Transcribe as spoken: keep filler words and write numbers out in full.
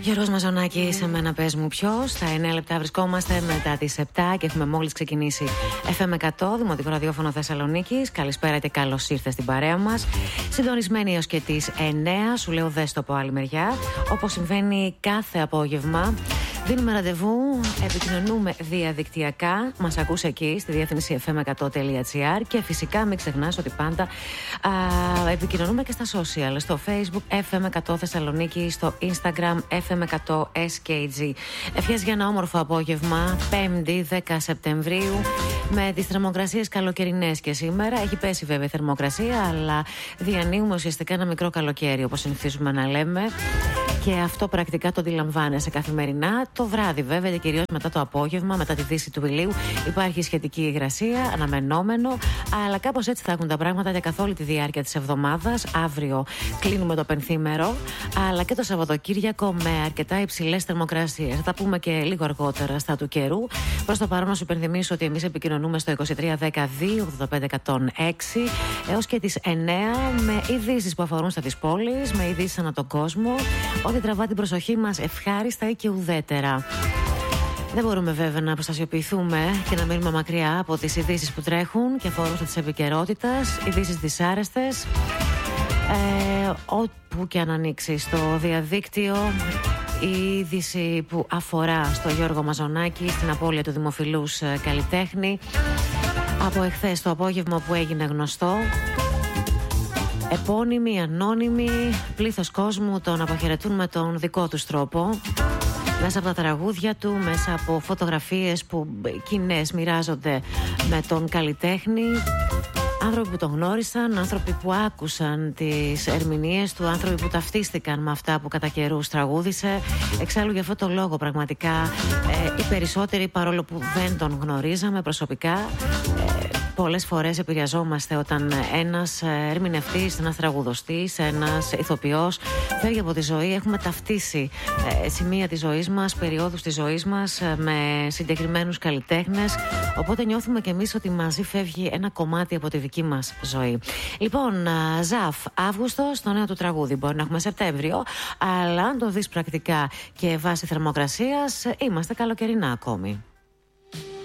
Γιώργος Μαζονάκης, σε μένα πες μου ποιος. Στα εννέα λεπτά βρισκόμαστε μετά τις επτά και έχουμε μόλις ξεκινήσει εφ εμ εκατό, Δημοτικό Ραδιόφωνο Θεσσαλονίκης. Καλησπέρα και καλώς ήρθες στην παρέα μας. Συντονισμένοι έως και τις εννέα, σου λέω δες το από άλλη μεριά. Όπως συμβαίνει κάθε απόγευμα, δίνουμε ραντεβού, επικοινωνούμε διαδικτυακά. Μας ακούς εκεί στη διεύθυνση εφ εμ εκατό τελεία τζι άρ και φυσικά μην ξεχνάς ότι πάντα α, επικοινωνούμε και στα social, στο Facebook εφ εμ εκατό Θεσσαλονίκη, στο Instagram εφ εμ εκατό ες κέι τζι. Ευχές για ένα όμορφο απόγευμα, Πέμπτη δέκα Σεπτεμβρίου, με τις θερμοκρασίες καλοκαιρινές και σήμερα. Έχει πέσει βέβαια η θερμοκρασία, αλλά διανύουμε ουσιαστικά ένα μικρό καλοκαίρι, όπως συνηθίζουμε να λέμε. Και αυτό πρακτικά το αντιλαμβάνεσαι καθημερινά. Το βράδυ, βέβαια, και κυρίως μετά το απόγευμα, μετά τη δύση του ηλίου, υπάρχει σχετική υγρασία, αναμενόμενο. Αλλά κάπως έτσι θα έχουν τα πράγματα για καθ' όλη τη διάρκεια της εβδομάδας. Αύριο κλείνουμε το πενθήμερο, αλλά και το Σαββατοκύριακο με αρκετά υψηλές θερμοκρασίες. Θα τα πούμε και λίγο αργότερα στα του καιρού. Προς το παρόν, να σου υπενθυμίσω ότι εμείς επικοινωνούμε στο είκοσι τρία δέκα δύο ογδόντα πέντε εκατόν έξι έως και τις εννέα με ειδήσεις που αφορούν στα της πόλης, με ειδήσεις ανά τον κόσμο. Ό,τι τραβά την προσοχή μας ευχάριστα ή και ουδέτερα. Δεν μπορούμε βέβαια να προστασιοποιηθούμε και να μείνουμε μακριά από τις ειδήσεις που τρέχουν και αφορούν της επικαιρότητας, ειδήσεις δυσάρεστες. Ε, όπου και αν ανοίξει στο διαδίκτυο, η είδηση που αφορά στο Γιώργο Μαζονάκη, στην απώλεια του δημοφιλούς καλλιτέχνη, από εχθές το απόγευμα που έγινε γνωστό. Επώνυμοι, ανώνυμοι, πλήθος κόσμου τον αποχαιρετούν με τον δικό τους τρόπο, μέσα από τα τραγούδια του, μέσα από φωτογραφίες που κοινές μοιράζονται με τον καλλιτέχνη. Άνθρωποι που τον γνώρισαν, άνθρωποι που άκουσαν τις ερμηνείες του, άνθρωποι που ταυτίστηκαν με αυτά που κατά καιρούς τραγούδισε. Εξάλλου για αυτό το λόγο πραγματικά ε, οι περισσότεροι, παρόλο που δεν τον γνωρίζαμε προσωπικά, ε, πολλές φορές επηρεαζόμαστε όταν ένας ερμηνευτής, ένας τραγουδιστής, ένας ηθοποιός φεύγει από τη ζωή. Έχουμε ταυτίσει ε, σημεία της ζωής μας, περιόδους της ζωής μας ε, με συγκεκριμένους καλλιτέχνες. Οπότε νιώθουμε κι εμείς ότι μαζί φεύγει ένα κομμάτι από τη δική μας ζωή. Λοιπόν, Ζαφ, Αύγουστος, το νέο του τραγούδι. Μπορεί να έχουμε Σεπτέμβριο, αλλά αν το δεις πρακτικά και βάσει θερμοκρασίας, είμαστε καλοκαιρινά ακόμη.